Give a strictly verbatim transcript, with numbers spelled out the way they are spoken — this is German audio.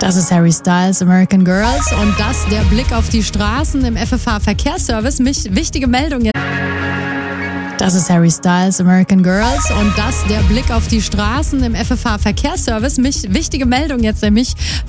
Das ist Harry Styles, American Girls. Und das der Blick auf die Straßen im F F H-Verkehrsservice. Mich, wichtige Meldung jetzt. Das ist Harry Styles, American Girls. Und das der Blick auf die Straßen im F F H-Verkehrsservice. Mich, wichtige Meldung jetzt nämlich